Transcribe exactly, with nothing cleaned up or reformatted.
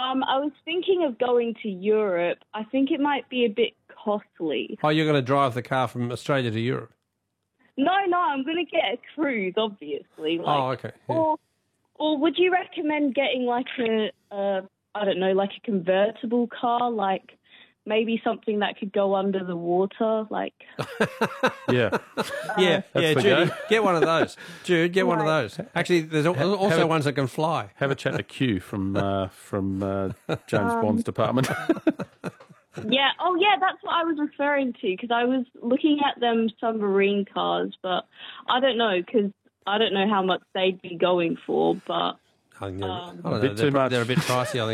Um, I was thinking of going to Europe. I think it might be a bit costly. Oh, you're going to drive the car from Australia to Europe? No, no, I'm going to get a cruise, obviously. Like, oh, okay. Yeah. Or, or would you recommend getting like a, a, I don't know, like a convertible car, like maybe something that could go under the water, like... yeah. yeah, That's yeah, the Judy, go. get one of those. Jude, get one of Right. those. Actually, there's al- Ha- also have a- ones that can fly. Have a chat to Q from uh, from uh, James Um, Bond's department. Yeah, oh yeah, that's what I was referring to, because I was looking at them submarine cars, but I don't know, because I don't know how much they'd be going for, but... I think they're, Um, I don't know, A bit they're, too much. They're a bit pricey, I think.